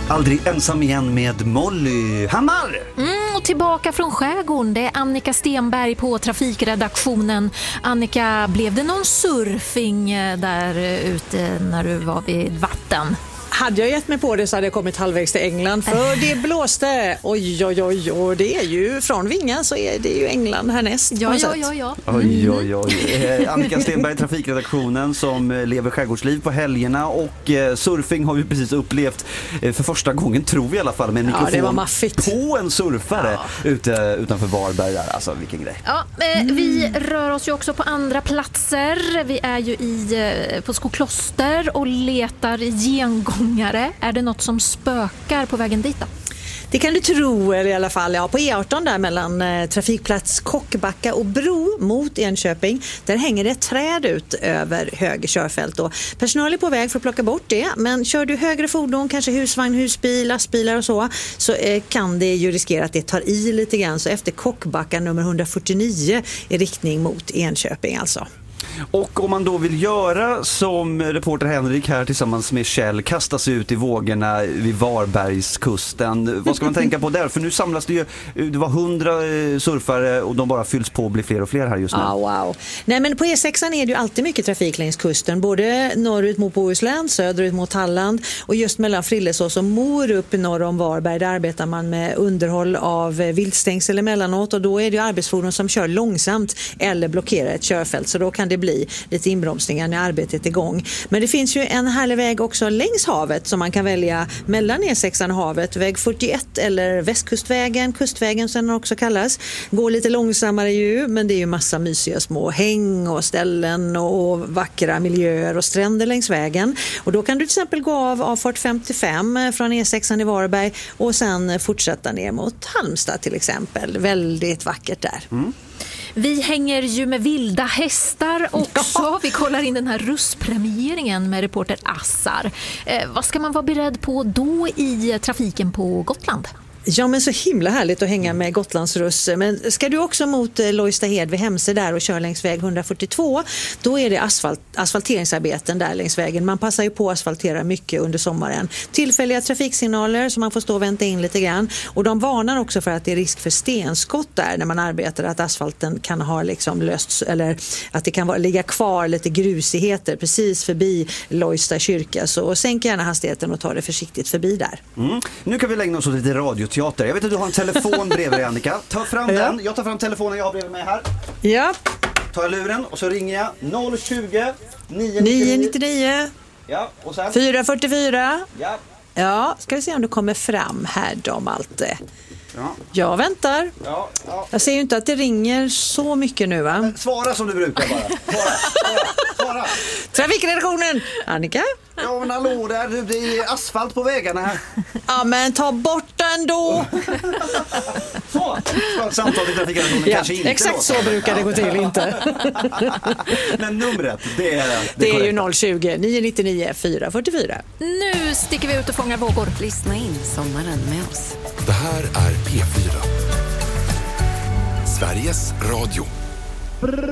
Aldrig ensam igen med Molly Hammar. Och tillbaka från skärgården, det är Annika Stenberg på trafikredaktionen. Annika, blev det någon surfing där ute när du var vid vatten? Hade jag gett mig på det så hade jag kommit halvvägs till England, för det blåste. Oj, det är ju från Vinga så är det ju England härnäst. Ja. Oj. Annika Stenberg, trafikredaktionen, som lever skärgårdsliv på helgerna, och surfing har vi precis upplevt för första gången, tror vi i alla fall, med en mikrofon det var maffigt. På en surfare utanför Varberg där. Alltså vilken grej. Ja, vi rör oss ju också på andra platser. Vi är ju på Skokloster och letar gengångare. Är det något som spökar på vägen dit då? Det kan du tro, eller i alla fall. Ja, på E18 där mellan trafikplats Kockbacka och Bro mot Enköping, där hänger det ett träd ut över höger körfält. Och personal är på väg för att plocka bort det, men kör du högre fordon, kanske husvagn, husbil, lastbilar och så kan det ju riskera att det tar i lite grann. Så efter Kockbacka nummer 149 i riktning mot Enköping alltså. Och om man då vill göra som reporter Henrik här tillsammans med Kjell, kasta sig ut i vågorna vid Varbergskusten, vad ska man tänka på där? För nu samlas det var 100 surfare och de bara fylls på och blir fler och fler här just nu. Wow. Nej, men på E6 är det ju alltid mycket trafik längs kusten, både norrut mot Bohuslän, söderut mot Halland, och just mellan Frillesås och Morup norr om Varberg, där arbetar man med underhåll av viltstängsel emellanåt, och då är det ju arbetsfordon som kör långsamt eller blockerar ett körfält, så då kan det bli lite inbromsningar när arbetet är igång. Men det finns ju en härlig väg också längs havet som man kan välja mellan E6 och havet. Väg 41 eller Västkustvägen, Kustvägen som den också kallas. Går lite långsammare ju, men det är ju massa mysiga små häng och ställen och vackra miljöer och stränder längs vägen. Och då kan du till exempel gå av Fort 55 från E6 i Varberg och sen fortsätta ner mot Halmstad till exempel. Väldigt vackert där. Vi hänger ju med vilda hästar också. Vi kollar in den här russpremieringen med reporter Assar. Vad ska man vara beredd på då i trafiken på Gotland? Ja, men så himla härligt att hänga med Gotlandsruss. Men ska du också mot Lojstahed vid Hemse där och kör längs väg 142, då är det asfalteringsarbeten där längs vägen. Man passar ju på att asfaltera mycket under sommaren. Tillfälliga trafiksignaler så man får stå och vänta in lite grann. Och de varnar också för att det är risk för stenskott där när man arbetar, att asfalten kan ha liksom lösts, eller att det kan ligga kvar lite grusigheter precis förbi Lojsta kyrka. Så sänk gärna hastigheten och ta det försiktigt förbi där. Nu kan vi lägga oss åt lite radioteater. Jag vet att du har en telefon bredvid dig, Annika. Ta fram den. Jag tar fram telefonen jag har bredvid mig här. Ja. Tar jag luren och så ringer jag 020 999. Ja, och sen 444. Ja. Ja, ska vi se om du kommer fram här då, Malte. Ja. Jag väntar. Ja. Jag ser ju inte att det ringer så mycket nu, va? Svara som du brukar bara. Svara. Trafikredaktionen, Annika? Ja, men hallå där, det är asfalt på vägarna här. Ja, men ta bort den då. Så, samtal till trafikredaktionen kanske inte. Exakt så brukar det gå till, inte. Men numret, det är ju 020 999 444. Nu sticker vi ut och fångar vågor. Lyssna in sommaren med oss. Det här är P4. Sveriges Radio.